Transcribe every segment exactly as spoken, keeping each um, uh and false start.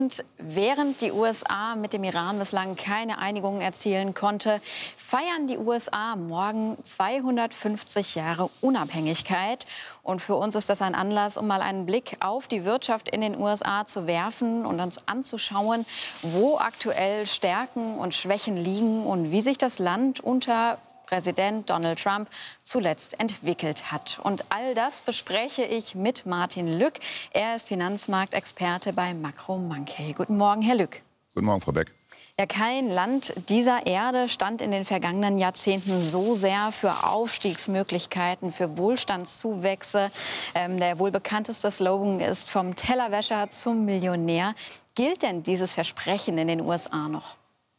Und während die U S A mit dem Iran bislang keine Einigung erzielen konnte, feiern die U S A morgen zweihundertfünfzig Jahre Unabhängigkeit. Und für uns ist das ein Anlass, um mal einen Blick auf die Wirtschaft in den U S A zu werfen und uns anzuschauen, wo aktuell Stärken und Schwächen liegen und wie sich das Land unter Präsident Donald Trump zuletzt entwickelt hat. Und all das bespreche ich mit Martin Lück. Er ist Finanzmarktexperte bei Makro Monkey. Guten Morgen, Herr Lück. Guten Morgen, Frau Beck. Ja, kein Land dieser Erde stand in den vergangenen Jahrzehnten so sehr für Aufstiegsmöglichkeiten, für Wohlstandszuwächse. Ähm, der wohl bekannteste Slogan ist vom Tellerwäscher zum Millionär. Gilt denn dieses Versprechen in den U S A noch?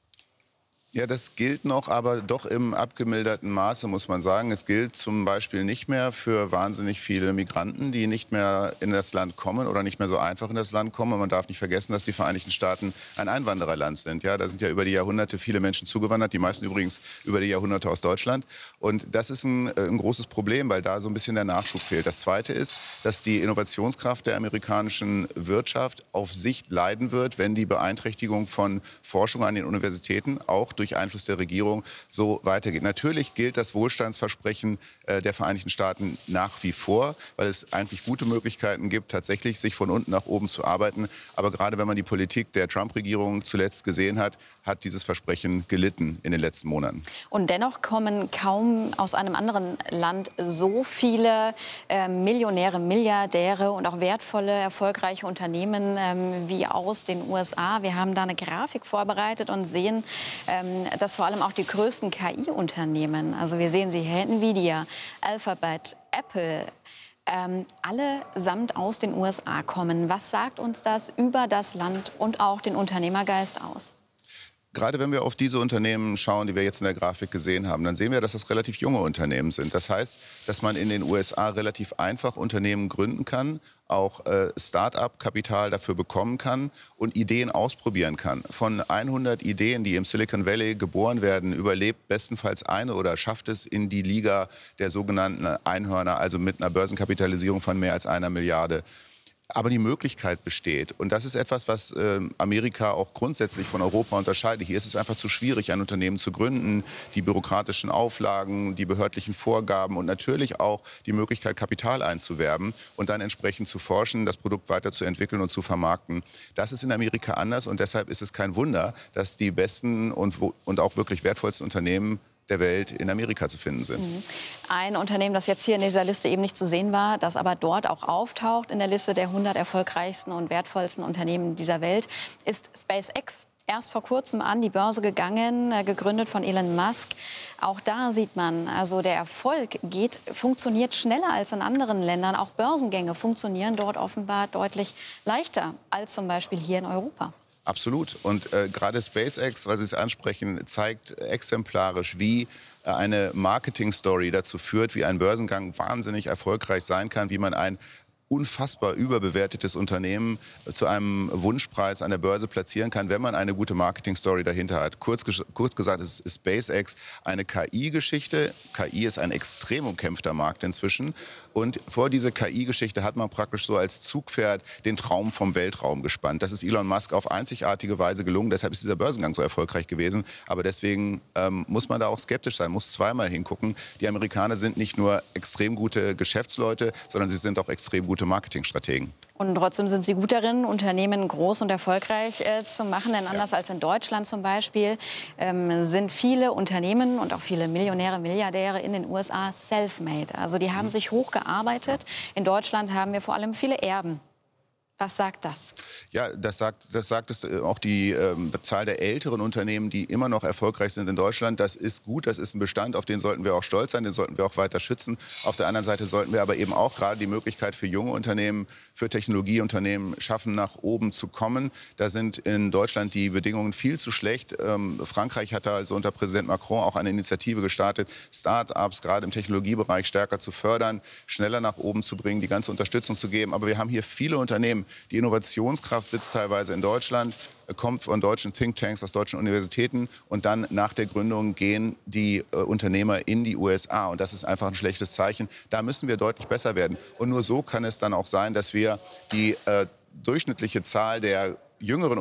Ja, das gilt noch, aber doch im abgemilderten Maße, muss man sagen. Es gilt zum Beispiel nicht mehr für wahnsinnig viele Migranten, die nicht mehr in das Land kommen oder nicht mehr so einfach in das Land kommen. Und man darf nicht vergessen, dass die Vereinigten Staaten ein Einwandererland sind. Ja, da sind ja über die Jahrhunderte viele Menschen zugewandert, die meisten übrigens über die Jahrhunderte aus Deutschland. Und das ist ein, ein großes Problem, weil da so ein bisschen der Nachschub fehlt. Das Zweite ist, dass die Innovationskraft der amerikanischen Wirtschaft auf Sicht leiden wird, wenn die Beeinträchtigung von Forschung an den Universitäten auch durch durch Einfluss der Regierung so weitergeht. Natürlich gilt das Wohlstandsversprechen äh, der Vereinigten Staaten nach wie vor, weil es eigentlich gute Möglichkeiten gibt, tatsächlich sich von unten nach oben zu arbeiten. Aber gerade wenn man die Politik der Trump-Regierung zuletzt gesehen hat, hat dieses Versprechen gelitten in den letzten Monaten. Und dennoch kommen kaum aus einem anderen Land so viele äh, Millionäre, Milliardäre und auch wertvolle, erfolgreiche Unternehmen ähm, wie aus den U S A. Wir haben da eine Grafik vorbereitet und sehen, ähm, dass vor allem auch die größten K I-Unternehmen, also wir sehen sie hier, Nvidia, Alphabet, Apple, ähm, allesamt aus den U S A kommen. Was sagt uns das über das Land und auch den Unternehmergeist aus? Gerade wenn wir auf diese Unternehmen schauen, die wir jetzt in der Grafik gesehen haben, dann sehen wir, dass das relativ junge Unternehmen sind. Das heißt, dass man in den U S A relativ einfach Unternehmen gründen kann, auch äh, Start-up-Kapital dafür bekommen kann und Ideen ausprobieren kann. Von hundert Ideen, die im Silicon Valley geboren werden, überlebt bestenfalls eine oder schafft es in die Liga der sogenannten Einhörner, also mit einer Börsenkapitalisierung von mehr als einer Milliarde. Aber die Möglichkeit besteht. Und das ist etwas, was äh, Amerika auch grundsätzlich von Europa unterscheidet. Hier ist es einfach zu schwierig, ein Unternehmen zu gründen. Die bürokratischen Auflagen, die behördlichen Vorgaben und natürlich auch die Möglichkeit, Kapital einzuwerben und dann entsprechend zu forschen, das Produkt weiterzuentwickeln und zu vermarkten. Das ist in Amerika anders und deshalb ist es kein Wunder, dass die besten und, und auch wirklich wertvollsten Unternehmen der Welt in Amerika zu finden sind. Ein Unternehmen, das jetzt hier in dieser Liste eben nicht zu sehen war, das aber dort auch auftaucht in der Liste der hundert erfolgreichsten und wertvollsten Unternehmen dieser Welt, ist SpaceX. Erst vor kurzem an die Börse gegangen, gegründet von Elon Musk. Auch da sieht man, also der Erfolg geht, funktioniert schneller als in anderen Ländern. Auch Börsengänge funktionieren dort offenbar deutlich leichter als zum Beispiel hier in Europa. Absolut. Und äh, gerade SpaceX, weil Sie es ansprechen, zeigt exemplarisch, wie äh, eine Marketing-Story dazu führt, wie ein Börsengang wahnsinnig erfolgreich sein kann, wie man ein unfassbar überbewertetes Unternehmen zu einem Wunschpreis an der Börse platzieren kann, wenn man eine gute Marketing-Story dahinter hat. Kurz, kurz gesagt ist SpaceX eine K I-Geschichte. K I ist ein extrem umkämpfter Markt inzwischen. Und vor diese K I-Geschichte hat man praktisch so als Zugpferd den Traum vom Weltraum gespannt. Das ist Elon Musk auf einzigartige Weise gelungen. Deshalb ist dieser Börsengang so erfolgreich gewesen. Aber deswegen ähm, muss man da auch skeptisch sein, muss zweimal hingucken. Die Amerikaner sind nicht nur extrem gute Geschäftsleute, sondern sie sind auch extrem gute Marketingstrategen. Und trotzdem sind sie gut darin, Unternehmen groß und erfolgreich äh, zu machen. Denn anders ja. als in Deutschland zum Beispiel ähm, sind viele Unternehmen und auch viele Millionäre, Milliardäre in den U S A self-made. Also die haben mhm. sich hochgearbeitet. In Deutschland haben wir vor allem viele Erben. Was sagt das? Ja, das sagt, das sagt es auch die ähm, Zahl der älteren Unternehmen, die immer noch erfolgreich sind in Deutschland. Das ist gut, das ist ein Bestand, auf den sollten wir auch stolz sein, den sollten wir auch weiter schützen. Auf der anderen Seite sollten wir aber eben auch gerade die Möglichkeit für junge Unternehmen, für Technologieunternehmen schaffen, nach oben zu kommen. Da sind in Deutschland die Bedingungen viel zu schlecht. Ähm, Frankreich hat da also unter Präsident Macron auch eine Initiative gestartet, Start-ups gerade im Technologiebereich stärker zu fördern, schneller nach oben zu bringen, die ganze Unterstützung zu geben. Aber wir haben hier viele Unternehmen. Die Innovationskraft sitzt teilweise in Deutschland, kommt von deutschen Thinktanks, aus deutschen Universitäten. Und dann nach der Gründung gehen die äh, Unternehmer in die U S A. Und das ist einfach ein schlechtes Zeichen. Da müssen wir deutlich besser werden. Und nur so kann es dann auch sein, dass wir die äh, durchschnittliche Zahl der jüngeren